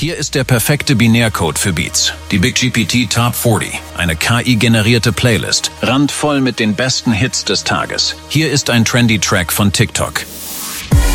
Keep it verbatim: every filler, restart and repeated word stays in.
Hier ist der perfekte Binärcode für Beats. Die Big G P T Top vierzig. Eine K I-generierte Playlist. Randvoll mit den besten Hits des Tages. Hier ist ein trendy Track von TikTok.